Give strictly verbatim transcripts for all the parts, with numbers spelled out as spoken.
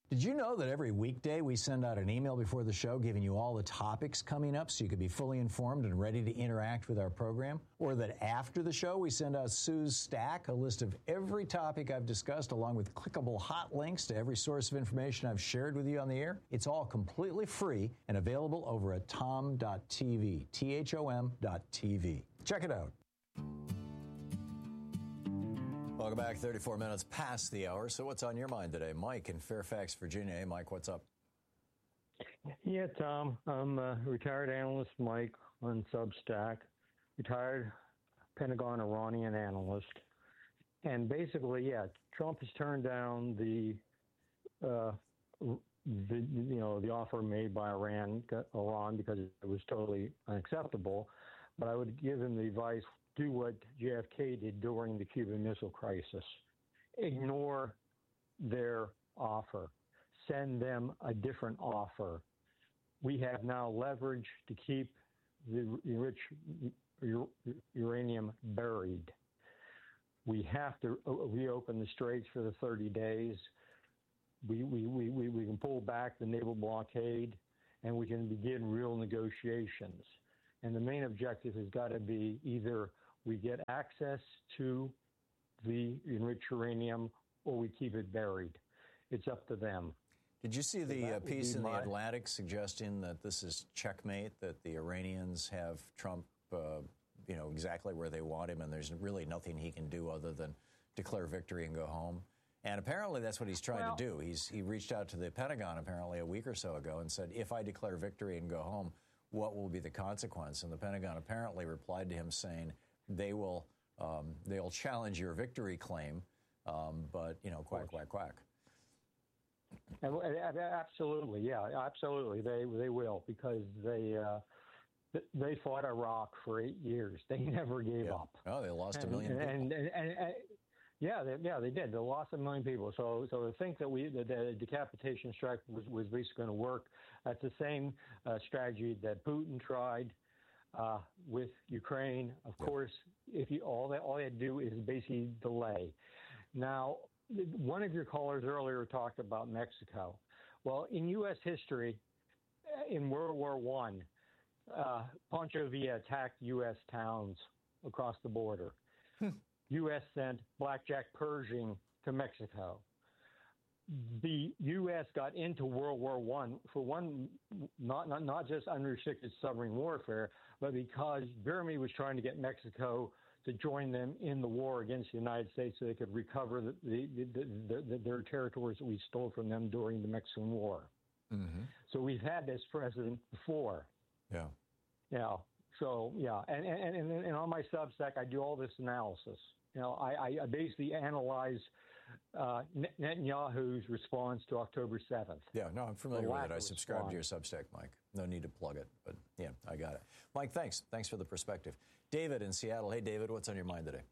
Did you know that every weekday we send out an email before the show giving you all the topics coming up so you can be fully informed and ready to interact with our program? Or that after the show we send out Sue's Stack, a list of every topic I've discussed along with clickable hot links to every source of information I've shared with you on the air? It's all completely free and available over at tom dot t v, T H O M dot T V. Check it out. Welcome back, thirty-four minutes past the hour. So what's on your mind today? Mike in Fairfax, Virginia. Hey, Mike, what's up? Yeah, Tom. I'm a retired analyst, Mike, on Substack. Retired Pentagon Iranian analyst. And basically, yeah, Trump has turned down the, uh, the you know, the offer made by Iran, Iran because it was totally unacceptable. But I would give him the advice, do what J F K did during the Cuban Missile Crisis. Ignore their offer. Send them a different offer. We have now leverage to keep the enriched uranium buried. We have to reopen the straits for the thirty days. We, we, we, we can pull back the naval blockade, and we can begin real negotiations. And the main objective has got to be either we get access to the enriched uranium or we keep it buried. It's up to them. Did you see the uh, piece in my... the Atlantic suggesting that this is checkmate, that the Iranians have Trump, uh, you know, exactly where they want him, and there's really nothing he can do other than declare victory and go home? And apparently that's what he's trying well, to do. He's He reached out to the Pentagon apparently a week or so ago and said, if I declare victory and go home, what will be the consequence? And the Pentagon apparently replied to him saying, They will um, they'll challenge your victory claim, um, but, you know, quack, quack, quack. Absolutely, yeah, absolutely. They they will, because they uh, they fought Iraq for eight years. They never gave yeah. up. Oh, they lost and, a million people. And, and, and, and, yeah, they, yeah, they did. They lost a million people. So, so to think that we that the decapitation strike was was basically going to work, that's the same uh, strategy that Putin tried. Uh, with Ukraine, of yep. course, if you all that all they had to do is basically delay. Now, one of your callers earlier talked about Mexico. Well, in U S history, in World War One, uh, Pancho Villa attacked U S towns across the border. U S sent blackjack Pershing to Mexico. The U S got into World War One for one, not, not not just unrestricted submarine warfare, but because Germany was trying to get Mexico to join them in the war against the United States, so they could recover the, the, the, the, their territories that we stole from them during the Mexican War. Mm-hmm. So we've had this precedent before. Yeah. Yeah. So yeah, and and and, and on my Substack, I do all this analysis. You know, I, I basically analyze uh, Netanyahu's response to October seventh. Yeah, no, I'm familiar with it. I subscribe to your Substack, Mike. No need to plug it, but yeah, I got it. Mike, thanks. Thanks for the perspective. David in Seattle. Hey, David, what's on your mind today?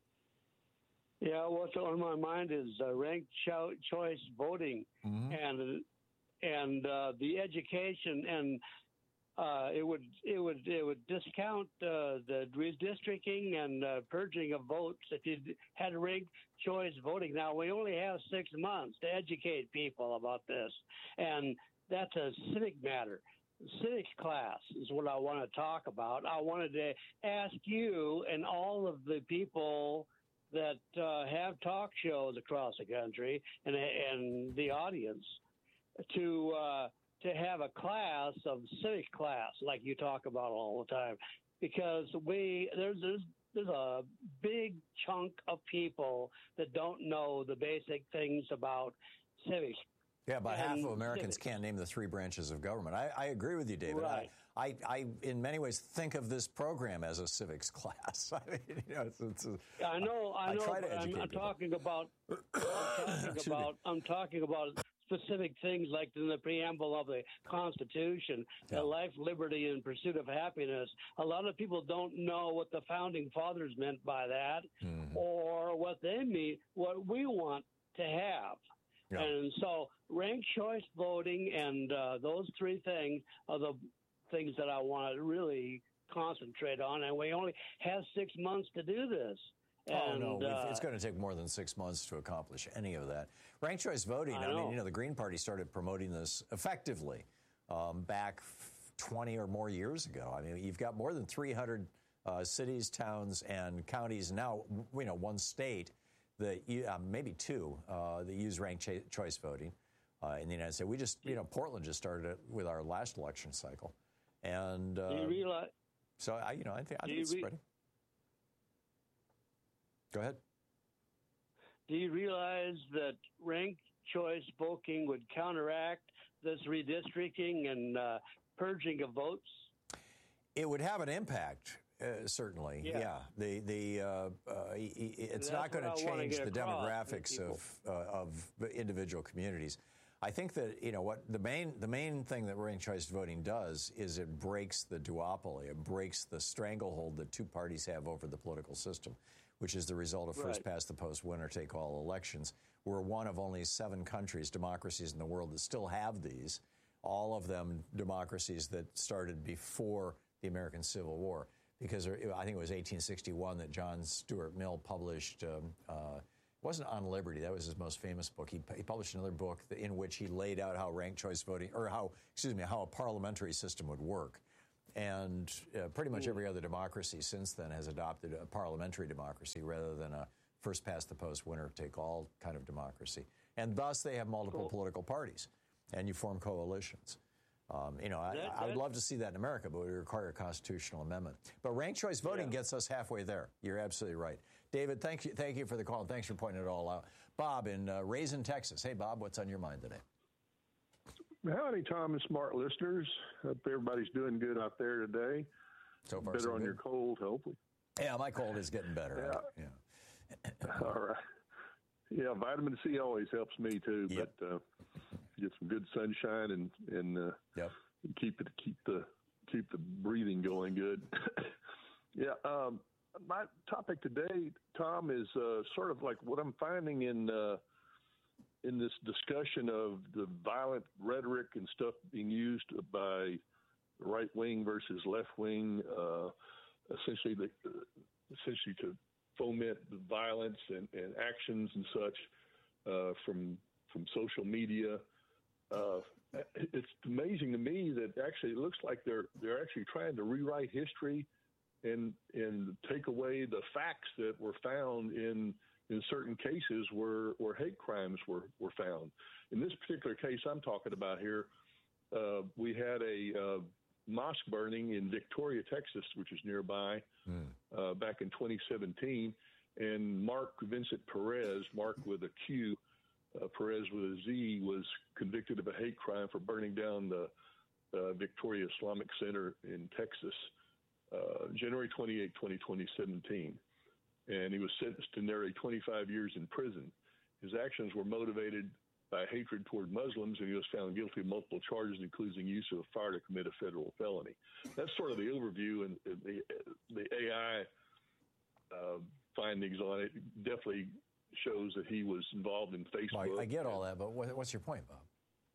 Yeah, what's on my mind is uh, ranked cho- choice voting mm-hmm. and and uh, the education and. Uh, it would it would it would discount uh, the redistricting and uh, purging of votes if you had ranked choice voting. Now we only have six months to educate people about this, and that's a civic matter. Civics class is what I want to talk about. I wanted to ask you and all of the people that uh, have talk shows across the country and and the audience to. Uh, to have a class of civic class like you talk about all the time, because we there's there's there's a big chunk of people that don't know the basic things about civics. Yeah, about half of Americans civics. Can't name the three branches of government. I, I agree with you, David. Right. I, I, I, in many ways, think of this program as a civics class. I mean, you know, it's, it's a, I know, I, I know. I try to I'm, I'm talking about. I'm talking about. I'm talking about. Specific things like in the preamble of the Constitution, yeah. life, liberty, and pursuit of happiness. A lot of people don't know what the founding fathers meant by that, mm-hmm. or what they mean, what we want to have. Yeah. And so, ranked choice voting and uh, those three things are the things that I want to really concentrate on. And we only have six months to do this. Oh, And, no, we've- uh, it's going to take more than six months to accomplish any of that. Ranked choice voting, I, I mean, know. you know, the Green Party started promoting this effectively um, back twenty or more years ago. I mean, you've got more than three hundred uh, cities, towns, and counties now, you know, one state that, you, uh, maybe two, uh, that use ranked cho- choice voting uh, in the United States. We just, you know, Portland just started it with our last election cycle. And uh, do you realize? so, I, you know, I think, I do think you it's re- spreading. Go ahead. Do you realize that ranked choice voting would counteract this redistricting and uh, purging of votes? It would have an impact, uh, certainly. Yeah. Yeah. The the uh, uh, it's That's not going what to I wanna change get the across to demographics people. of uh, of individual communities. I think that, you know, what the main the main thing that ranked choice voting does is it breaks the duopoly. It breaks the stranglehold that two parties have over the political system, which is the result of first Right. past the post, winner take all elections. We're one of only seven countries, democracies in the world that still have these. All of them democracies that started before the American Civil War, because I think it was eighteen sixty-one that John Stuart Mill published. Um, uh, it wasn't On Liberty. That was his most famous book. He, he published another book in which he laid out how ranked choice voting, or how, excuse me, how a parliamentary system would work. And uh, pretty much every other democracy since then has adopted a parliamentary democracy rather than a first past the post, winner take all kind of democracy. And thus they have multiple Cool. political parties, and you form coalitions. Um, you know, I, That- I would that- love to see that in America, but it would require a constitutional amendment. But ranked choice voting Yeah. gets us halfway there. You're absolutely right. David, thank you, thank you for the call, and thanks for pointing it all out. Bob in uh, Raisin, Texas. Hey, Bob, what's on your mind today? Howdy, Tom and smart listeners. Hope everybody's doing good out there today. So far, Better so on good. your cold, hopefully. Yeah, my cold is getting better. Yeah. I- yeah. All right. Yeah, vitamin C always helps me too. Yep. But uh, get some good sunshine and and uh, Yep. keep it keep the keep the breathing going good. yeah. Um, my topic today, Tom, is uh, sort of like what I'm finding in uh, in this discussion of the violent rhetoric and stuff being used by right wing versus left wing, uh, essentially the, essentially to foment the violence and, and actions and such uh, from from social media. Uh, it's amazing to me that actually it looks like they're they're actually trying to rewrite history and and take away the facts that were found in in certain cases where, where hate crimes were, were found. In this particular case I'm talking about here, uh, we had a uh, mosque burning in Victoria, Texas, which is nearby, mm. uh, back in twenty seventeen. And Mark Vincent Perez, Mark with a Q, uh, Perez with a Z, was convicted of a hate crime for burning down the uh, Victoria Islamic Center in Texas, uh, January twenty-eighth, twenty seventeen. And he was sentenced to nearly twenty-five years in prison. His actions were motivated by hatred toward Muslims, and he was found guilty of multiple charges, including use of fire to commit a federal felony. That's sort of the overview, and the, the A I uh, findings on it definitely shows that he was involved in Facebook. Well, I, I get all that, but what, what's your point, Bob?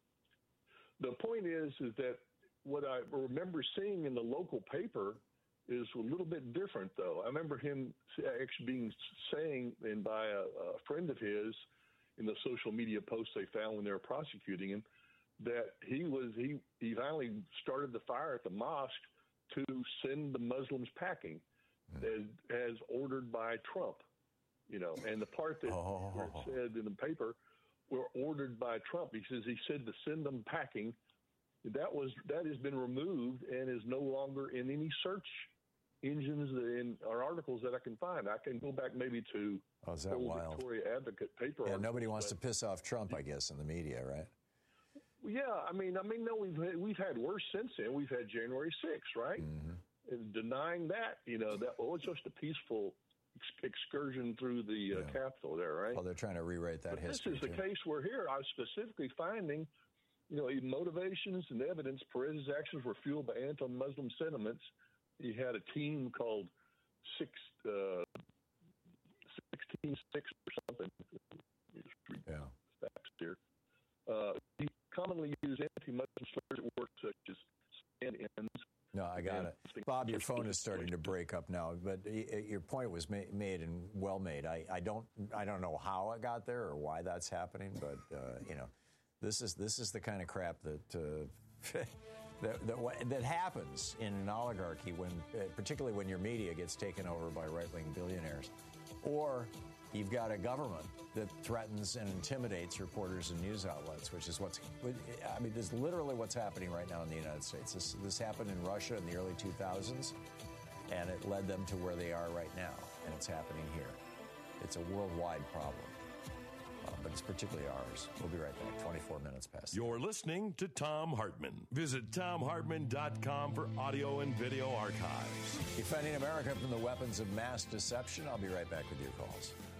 The point is, is that what I remember seeing in the local paper is a little bit different, though. I remember him actually being saying, and by a, a friend of his, in the social media posts they found when they were prosecuting him, that he was he he finally started the fire at the mosque to send the Muslims packing, mm. as, as ordered by Trump, you know. And the part that oh. where it said in the paper were ordered by Trump. He says he said to send them packing. That was that has been removed and is no longer in any search engines in or articles that I can find. I can go back maybe to oh, is that old wild? Victoria Advocate paper. Yeah, articles, nobody wants but, to piss off Trump, I guess, in the media, right? Yeah, I mean, I mean, no, we've had, we've had worse since then. We've had January sixth, right? Mm-hmm. And denying that, you know, that well, it's just a peaceful ex- excursion through the uh, yeah. Capitol there, right? Well, they're trying to rewrite that but history. This is too. the case where here I was specifically finding, you know, motivations and evidence. Perez's actions were fueled by anti-Muslim sentiments. He had a team called Six uh, sixteen six or something. Yeah. Facts here. Uh, he commonly used anti-Muslim slurs at work, such as stand-ins. No, I got it. Bob, your phone is starting to break up now, but your point was ma- made and well made. I, I don't I don't know how it got there or why that's happening, but uh, you know, this is this is the kind of crap that uh, that, that that happens in an oligarchy when, uh, particularly when your media gets taken over by right-wing billionaires, or you've got a government that threatens and intimidates reporters and news outlets, which is what's, I mean, this is literally what's happening right now in the United States. This, this happened in Russia in the early two thousands, and it led them to where they are right now, and it's happening here. It's a worldwide problem, uh, but it's particularly ours. We'll be right back, twenty-four minutes past. You're listening to Thom Hartmann. Visit Thom Hartmann dot com for audio and video archives. Defending America from the weapons of mass deception. I'll be right back with your calls.